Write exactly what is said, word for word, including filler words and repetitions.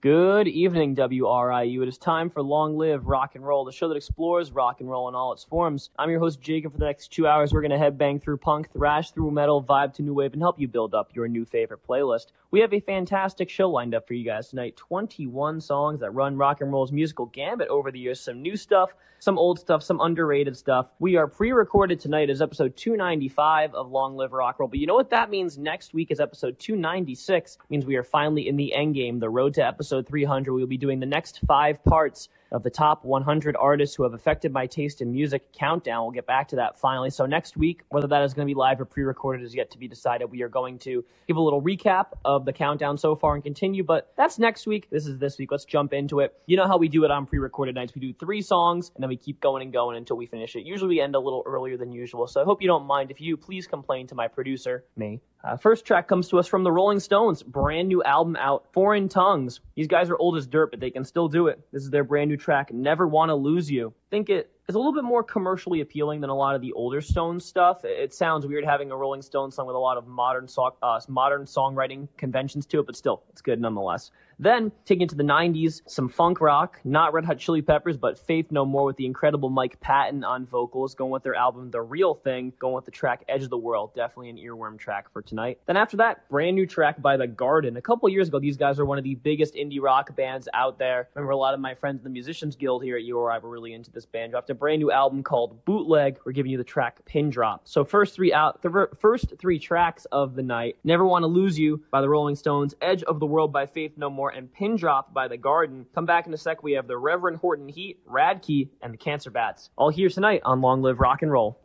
Good evening, W R I U. It is time for Long Live Rock and Roll, the show that explores rock and roll in all its forms. I'm your host, Jacob. For the next two hours, we're going to headbang through punk, thrash through metal, vibe to new wave, and help you build up your new favorite playlist. We have a fantastic show lined up for you guys tonight. twenty-one songs that run rock and roll's musical gambit over the years. Some new stuff, some old stuff, some underrated stuff. We are pre-recorded tonight as episode two ninety-five of Long Live Rock and Roll. But you know what that means? Next week is episode two ninety-six. It means we are finally in the end game, the road to episode three hundred. We'll be doing the next five parts of the top one hundred artists who have affected my taste in music countdown. We'll get back to that finally. So next week, whether that is going to be live or pre-recorded is yet to be decided. We are going to give a little recap of the countdown so far and continue, but that's next week. This is this week. Let's jump into it. You know how we do it on pre-recorded nights. We do three songs, and then we keep going and going until we finish it. Usually we end a little earlier than usual, so I hope you don't mind. If you, please complain to my producer, me. Uh, first track comes to us from the Rolling Stones. Brand new album out, Foreign Tongues. These guys are old as dirt, but they can still do it. This is their brand new track, Never Wanna Lose You. I think it is a little bit more commercially appealing than a lot of the older Stones stuff. It sounds weird having a Rolling Stones song with a lot of modern so- uh, modern songwriting conventions to it, but still, it's good nonetheless. Then, taking it to the nineties, some funk rock, not Red Hot Chili Peppers, but Faith No More with the incredible Mike Patton on vocals, going with their album The Real Thing, going with the track Edge of the World, definitely an earworm track for tonight. Then after that, brand new track by The Garden. A couple years ago, these guys were one of the biggest indie rock bands out there. I remember a lot of my friends in the Musicians Guild here at U R I were really into this band. Dropped a brand new album called Bootleg. We're giving you the track Pin Drop. So first three out, the ver- first three tracks of the night, Never Wanna Lose You by the Rolling Stones, Edge of the World by Faith No More, and Pin Drop by The Garden. Come back in a sec. We have the Reverend Horton Heat, Radkey, and the Cancer Bats. All here tonight on Long Live Rock and Roll.